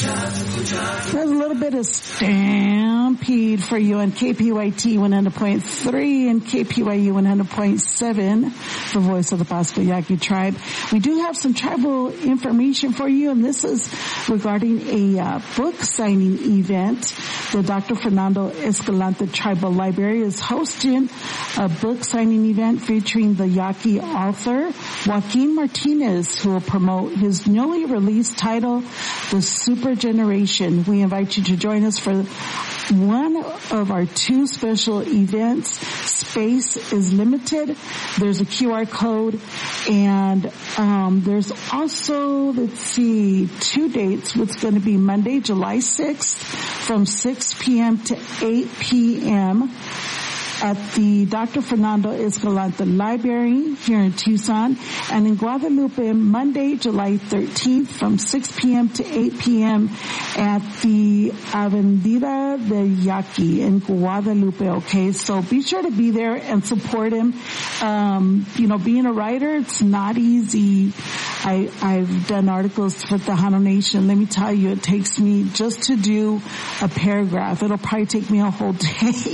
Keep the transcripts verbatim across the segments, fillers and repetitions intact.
There's a little bit of Stampede for you on K P Y T one hundred point three and K P Y U one hundred point seven, the voice of the Pascua Yaqui tribe. We do have some tribal information for you, and this is regarding a uh, book signing event. The Doctor Fernando Escalante Tribal Library is hosting a book signing event featuring the Yaqui author Joaquin Martinez, who will promote his newly released title, The Super Generation. We invite you to join us for one of our two special events. Space is limited. There's a Q R code, and um, there's also, let's see, two dates. What's going to be Monday, July sixth, from six p.m. to eight p.m. at the Doctor Fernando Escalante Library here in Tucson, and in Guadalupe, Monday, July thirteenth, from six p.m. to eight p.m. at the Avenida del Yaqui in Guadalupe. Okay, so be sure to be there and support him. Um, you know, being a writer, it's not easy. I, I've done articles for the Tejano Nation. Let me tell you, it takes me just to do a paragraph. It'll probably take me a whole day.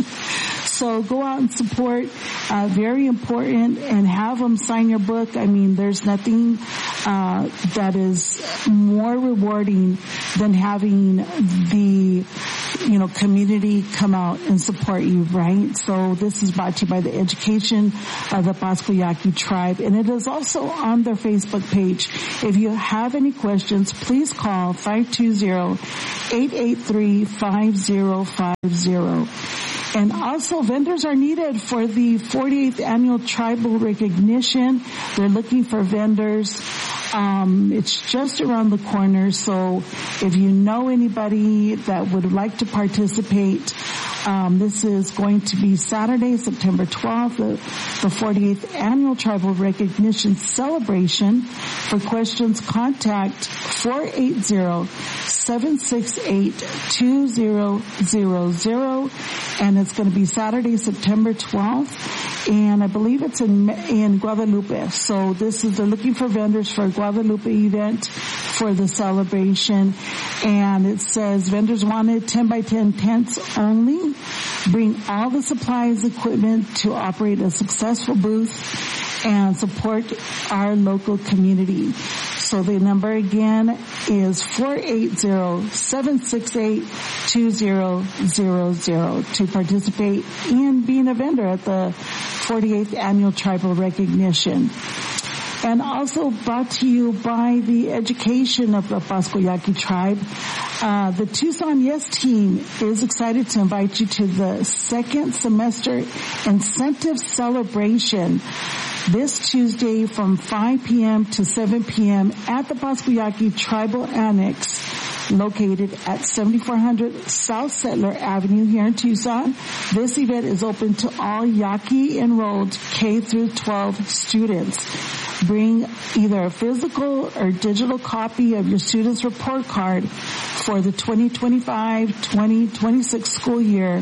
So go out and support, uh, very important, and have them sign your book. I mean, there's nothing, uh, that is more rewarding than having the, you know, community come out and support you, right? So this is brought to you by the education of the Pascua Yaqui tribe, and it is also on their Facebook page. If you have any questions, please call five two zero, eight eight three, five zero five zero. And also, vendors are needed for the forty-eighth annual tribal recognition. They're looking for vendors. Um, it's just around the corner, so if you know anybody that would like to participate, um, this is going to be Saturday, September twelfth, the, the forty-eighth annual tribal recognition celebration. For questions, contact four eight zero, seven six eight, two zero zero zero, and it's going to be Saturday, September twelfth, and I believe it's in in Guadalupe. So this is, they're looking for vendors for a Guadalupe event for the celebration, and it says vendors wanted ten by ten tents only. Bring all the supplies, equipment to operate a successful booth and support our local community. So the number again is four eight zero, seven six eight, two zero zero zero to participate in being a vendor at the forty-eighth annual tribal recognition. And also brought to you by the education of the Pascua Yaqui tribe. Uh, the Tucson Yes team is excited to invite you to the second semester incentive celebration this Tuesday from five p.m. to seven p.m. at the Pascua Yaqui Tribal Annex, located at seventy-four hundred South Settler Avenue here in Tucson. This event is open to all Yaqui enrolled K through twelve students. Bring either a physical or digital copy of your student's report card for the twenty twenty-five twenty twenty-six school year.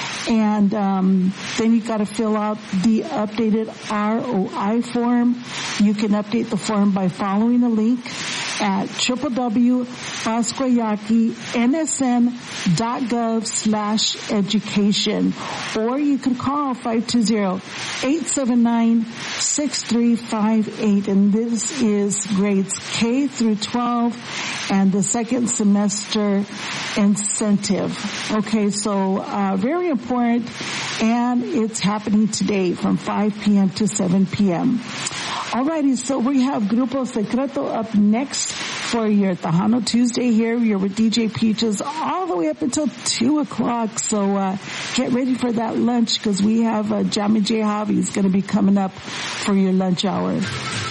And um, then you got to fill out the updated R O I form. You can update the form by following the link at w w w dot pascua yaqui n s n dot gov slash education, or you can call five two zero, eight seven nine, six three five eight, and this is grades K through twelve and the second semester incentive. Okay, so uh very important, and it's happening today from five p.m. to seven p.m. Alrighty, so we have Grupo Secreto up next for your Tejano Tuesday here. You're with D J Peaches all the way up until two o'clock. So uh get ready for that lunch, because we have uh, Jammy J. Javi's going to be coming up for your lunch hour.